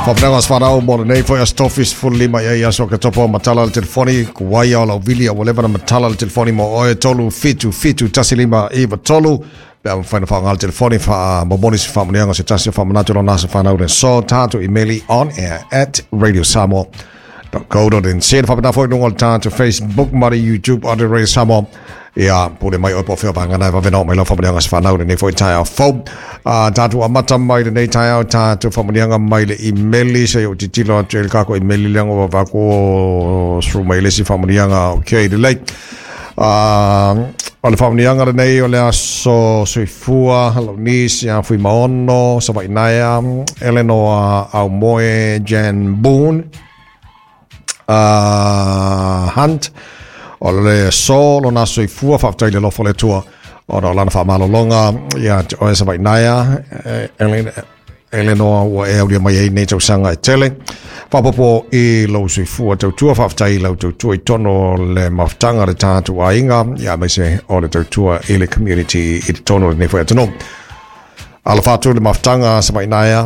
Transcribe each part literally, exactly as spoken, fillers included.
Whaprenga swarau mo nei foi as tofis full lima ia ia so ke topo matala le telefoni kuwaia o lau vili a walevana matala le telefoni mo oe tolu fitu fitu tasi lima iwa tolu pe am whaina whaanga le telefoni wha momoni si whamunianga se tasi whamanatu lo nasa whanau re so tātu emaili on air at radio samoa dot co dot n z whapena foi nunga le tātu Facebook mari YouTube on radio samoa ia pule mai opo feo pangana va veno mai lo whamunianga se whanau re nei foi tai au fau tātu amata mai le nei tai au tātu whamunianga mai le emaili se o titilo atu el kako emaili leango wa wako sru mai le si whamunianga o kei le lei o le whamunianga le nei o le aso soifua halo nisi a fui maono sa wainaya Eleanor au moe Jan Boone uh, Hunt o le so lo na soifua whaftai le lofo le tua o na lana whamalolonga ia o e sa wainaya Eleanor wa e aulia mai ei nei tausanga e tele whapopo i lau soifua tautua whaftai lau tautua i tono le maftanga le tātu a inga ia mai se o le tautua i le community i tono le nefoi atano ala whātua le maftanga sa wainaya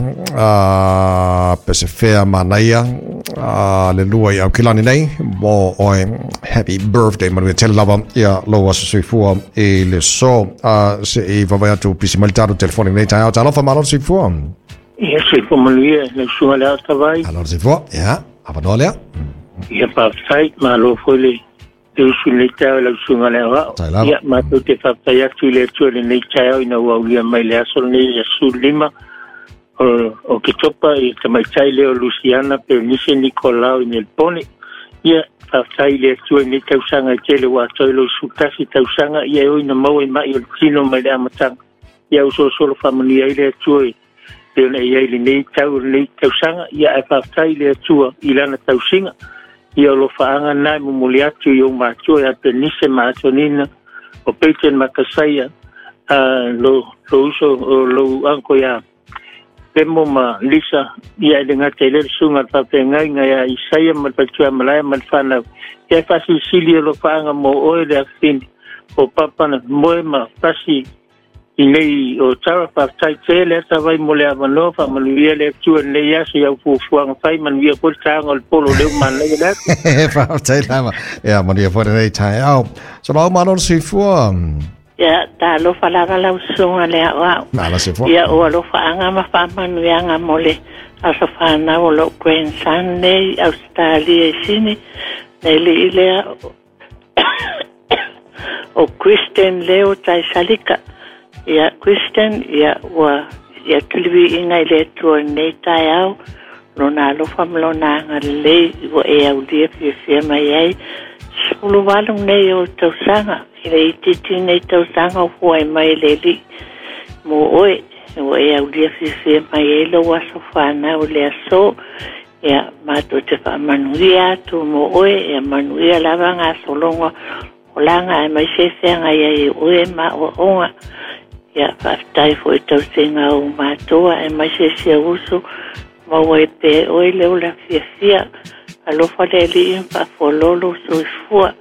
uh, pese whea manaia uh, le lua i au kilani nei mo oe happy birthday manu tele lava ia lo aso soifua i le so uh, se i wawai atu pisi malitaru telefoni nei tai au talofa malo soifua ia soifua manuia le sunga le atawai alo soifua ia awanoa lea ia pawhai malo fole te usu le tau la sunga le wao ia mato te whaptai atu le atua le nei tau ina waulia mai le aso nei le su lima o, o ke topa i te mai tai leo Luciana pe nise Nicolau i Melpone ia whaptai le atua nei tausanga i tele wa atoi lo sutasi tausanga ia oi na mau i mai o tino mai le amatanga ia uso solo whamanuia i le atua i te ona i aile nei tau nei tausanga ia e whaptai le atua i lana tausinga ia lo faanga nai mumuli atu i o mātua e ape nise mātonina o peiten makasaia uh, lo, lo uso o lo anko ia pemo ma lisa ia e denga te lere sunga pape ngai ngai a isaia malpatua malaya malfanau ia fasi sili lo faanga mo oe le afini o papana moe ma fasi i nei o tara whaftai te le atawai mo le avanoa wha manuia le tua nei asi au fuafuanga whai manuia kore tānga o le polo leo manai le whaftai lama ia manuia kore nei tai au so lau mano si fua ia tā lo whalanga lau sunga le au nala si fua ia o lo whaanga ma whamanuianga mo le asa whanau lo grandson nei Australia i sini nei le ilea o Christian Leo tai salika ia Christian ia wa ia tuliwi inga ile tua nei tai au no na lo famlo na ngale wa e au dia fi fi mai ai sulu walung nei o tausanga ile titi nei tausanga foi mai leli mo oi wa e au dia fi fi mai ai lo wa sofana o le so ia ma to te fa manuia tu mo oi e manuia lava nga solonga olanga mai se fenga ia oi ma o onga ia whaftai fo i tau singa o mātua e mai se sia usu mau e pe oi leo la fia fia alofa le li in pa fololo so i fua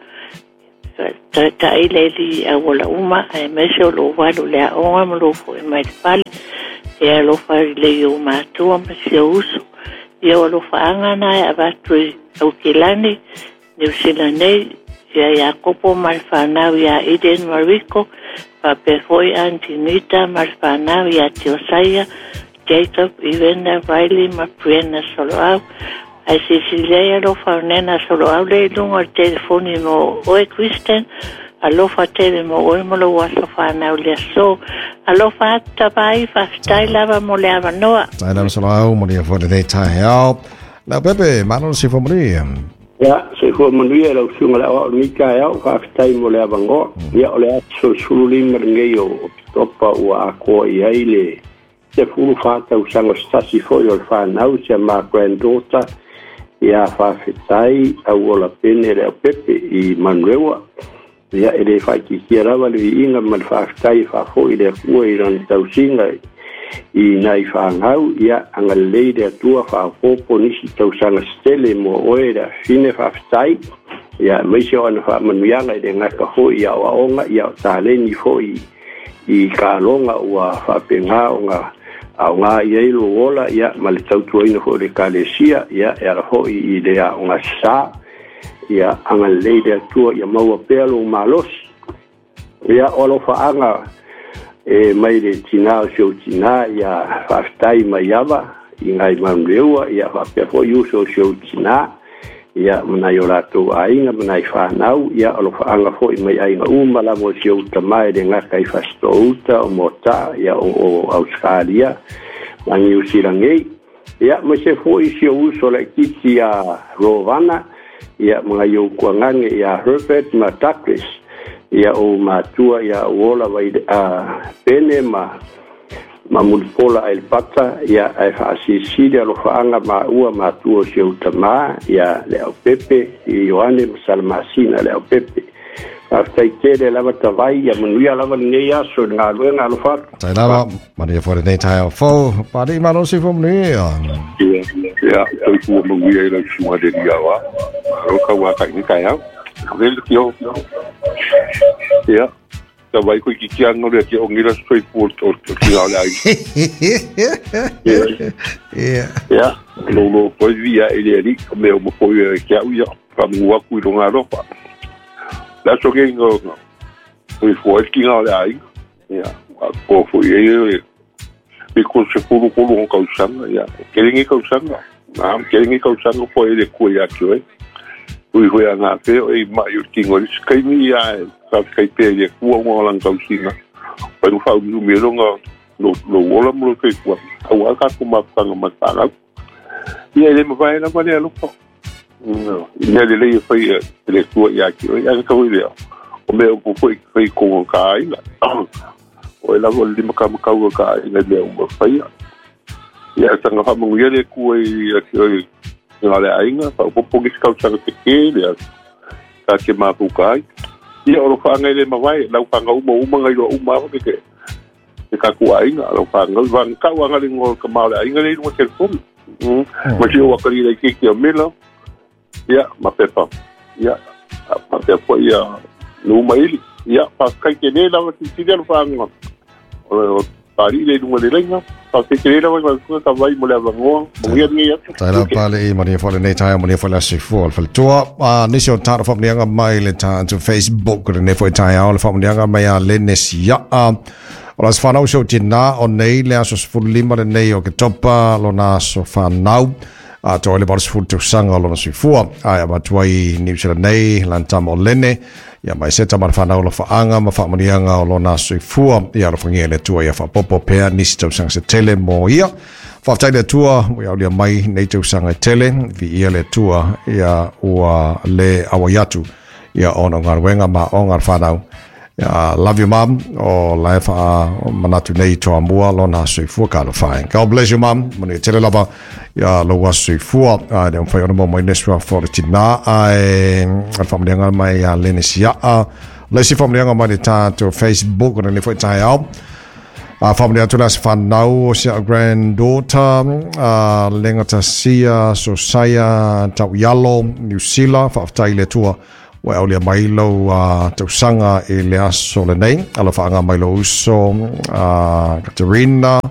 ta ta i le li a wala uma e mai se o lo walu le a onga mo lo fo i mai pali e alofa le i o mātua ma sia usu ia alofa angana e abatui au kilani New Zealand nei ia ia kopo malfanau ia Eden Mariko Pape foi Antinita Marfanau ia Teosaia Jacob Ivena Riley Mapriena Soloau a Sicilia lo faunena Soloau le lungo telefoni mo oe Christian alofa tele mo oe mo lo waso fanau le so alofa tabai fastai lava mo le avanoa tai lava Soloau mo le fo de tai au la Pepe mano si fo moria ya se ko manuia lo sunga la o mika ya o ka tai mo le avango ya o le so suli merngeio topa o a ko ia ile se fulu fata o sango stasi foi o fa nau se ma granddaughter ya fa fitai au la pene le pepe i manuela ya ele fa ki kira va le inga mal fa tai fa foi le ko i ran tau singa i nai whangau ia anga leide atua whaopopo nisi tausanga stele mo oera fine whaftai ia meise o ana whamanuianga i de ngaka hoi au aonga ia o tāleni hoi i ka longa ua whapenga o ngā au ngā i eilu ola ia ma le tautuaina ho le kalesia ia e ala hoi i le a ngā sā ia anga leide atua ia maua pēlo malos ia olo whaanga e mai le tina o sio tina ia whaftai mai awa i ngai maunreua ia whapea hoi uso sio tina ia mana yo lato ainga mana I whanau ia olo whaanga hoi mai ainga umala mo sio utamae le ngaka I whastouta o mota ia o, o Australia ma New Zealand ei ia ma se hoi sio uso le kiti a Rovana ia mga yo kuangange ia Herbert ma Douglas ia o matua ia ola vai a pene ma ma mulpola el pata ia e fasisi de lo faanga ma ua matua se utama ia le o pepe i Ioane Salmasina le o pepe after tele lava tavai ia manuia lava nei aso nga luenga lo fa tai lava mani for nei tai fo pari malo si fo nei ia ia toi ku mo ia le suma de dia wa ro ka wa ka ni kai ha vel kio ia ta vai ko ki kia no le ki ongira straight forward or ki ala ai ia ia lo lo ko via ele ali me mo ko ki au ia ka mo ku lo nga ro pa la so ke ngo ko fo ki ala ai ia ko fo ye e ko se ko ko lo ka usanga ia ke ngi ka usanga na ke ngi ka usanga po ele ku ia ki ui hui a ngā peo e mai o ki ngori skai mi a e sa skai peo e kua ngā lang kau singa pai nu whau miu me ronga lo lo ola muro kei kua au a kako mapanga matanga ia ele ma vai na mane a lupa ia le lei e whai e le kua i a ki oi a kau i lea o mea upo whai whai konga ka aina o e lavo lima ka makau ka aina lea uma whai ia tanga whamangu ia le kua i a ki oi nga le ainga pa popo ki skau tsanga te ke le ka ke mapu kai ia oro fa ngai le mawai lau pa nga uma uma ngai lo uma ke ke ka ku ainga lo pa nga van ka wa ngai ngo ka ma le ainga le no telefon ma si o ka le ki ki mela ia ma pepa ia ma pepa ia no mai ia pa kai ke le la ki ti le fa nga o pari le no le lenga pa ke ke le wa ka ka vai mo le vango mo ia ni ia tai la pale i mani fo le nei tai mani fo la si fo al tua a nisio tara fo nianga mai le ta to Facebook le ne fo tai al fo nianga mai a le nesia a olas fanau so tina o nei le aso fu lima le nei o ke topa lo na so fanau a to le bars fu to sanga lo na si fu a ba tuai New Zealand nei lantam o lene ia mai seta mar fanau lo faanga ma fa manianga o lo na so fu ia lo fangia le tua ia fa popo pe nisi to sang se tele mo ia fa tai le tua we au le mai nei to sanga tele vi ia le tua ia ua le awayatu ia ono ngar wenga ma ongar fanau Uh, love you mom o life uh, manatu nei to amua lo na sui fu ka lo fine God bless you mom moni tele lava ya lo wa sui fu a de foi ono mo neswa for tina ai al family nga mai ya lenesia a le si family nga mai ta to Facebook o le foi tai au a family to las fan now sia granddaughter uh, lenga ta sia so saya ta yalo New Zealand fa tai le tua wa au le mailo a te sanga e le aso le nei ala faanga mailo uso a Katerina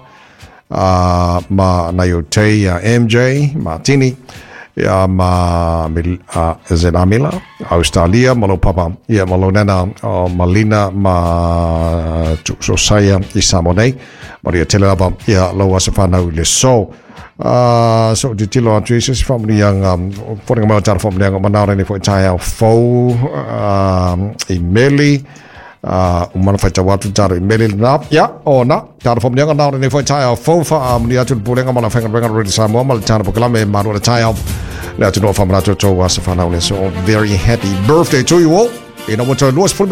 a ma na yote ya M J Martini ya ma a Zenamila Australia malo papa ya malo nena Malina ma so saya isamone maria telava ya lo wasafana le so Uh, so di tilo Jesus family yang um, for nga tar family yang manara ni fo taya fo um, emeli uh, umana fa tawatu tar emeli na ya ona tar family yang manara ni fo taya fo fa um, ni atu pulenga mala fenga benga ready samo mal tar po klame maru taya la tu no family to to was fa na so very happy birthday to you all you know what to lose